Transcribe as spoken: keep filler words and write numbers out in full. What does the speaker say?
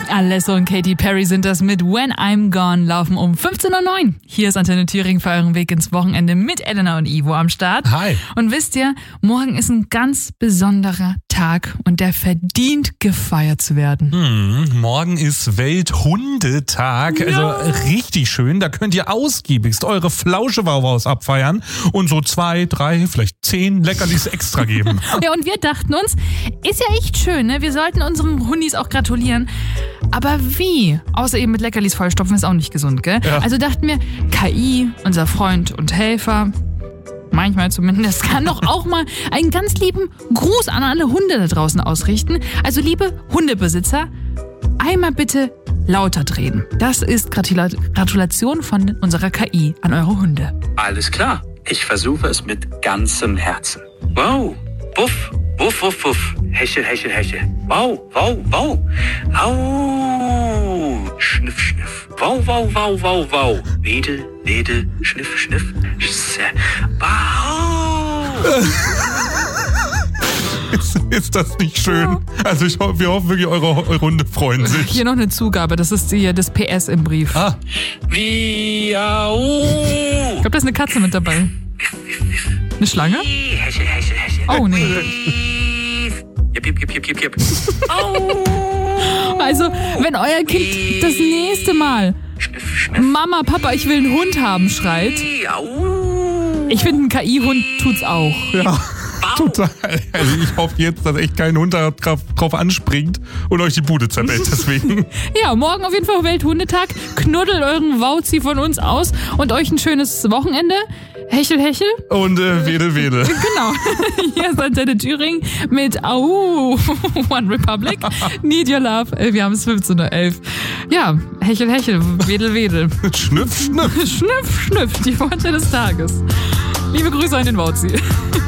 Alesso und Katy Perry sind das mit When I'm Gone, laufen um fünfzehn Uhr neun. Hier ist Antenne Thüringen für euren Weg ins Wochenende mit Elena und Ivo am Start. Hi. Und wisst ihr, morgen ist ein ganz besonderer Tag und der verdient gefeiert zu werden. Hm, morgen ist Welthundetag, Ja. also richtig schön. Da könnt ihr ausgiebigst eure Flauschewauwaus abfeiern und so zwei, drei, vielleicht zehn Leckerlis extra geben. Ja, und wir dachten uns, ist ja echt schön, ne? Wir sollten unseren Hundis auch gratulieren. Aber wie? Außer eben mit Leckerlis vollstopfen ist auch nicht gesund, gell? Ja. Also dachten wir, K I, unser Freund und Helfer, manchmal zumindest, kann doch auch mal einen ganz lieben Gruß an alle Hunde da draußen ausrichten. Also liebe Hundebesitzer, einmal bitte lauter drehen. Das ist Gratula- Gratulation von unserer K I an eure Hunde. Alles klar. Ich versuche es mit ganzem Herzen. Wow, wuff, wuff, wuff, wuff. Hechel, hechel, hechel. Wow, wow, wow. Au, schniff, schniff. Wow, wow, wow, wow, wow. Wedel, wedel, schniff, schniff. Sch- Wow. Ist, ist das nicht schön? Also ich hoffe, wir hoffen wirklich, eure, eure Hunde freuen sich. Hier noch eine Zugabe, das ist hier das P S im Brief. Ah, Wie, au. Ich glaube, da ist eine Katze mit dabei. Eine Schlange? Hechel, hechel, hechel. Oh, nee. Jip, jip, jip, jip, jip, jip. Au. Also, wenn euer Kind das nächste Mal Schniff, schniff. Mama, Papa, ich will einen Hund haben, schreit, Au. ich finde, ein K I-Hund tut's auch. ja. Total. Also ich hoffe jetzt, dass echt kein Hund da drauf, drauf anspringt und euch die Bude zerbellt. Deswegen. Ja, morgen auf jeden Fall Welthundetag. Knuddelt euren Wauzi von uns aus und euch ein schönes Wochenende. Hechel, hechel. Und äh, wedel, wedel. Genau. Hier ist Antenne Thüringen mit Au, One Republic, Need Your Love. Wir haben es fünfzehn Uhr elf. Ja, hechel, hechel, wedel, wedel. Schnüff, schnüff. Schnüff, schnüff, die Worte des Tages. Liebe Grüße an den Wauzi.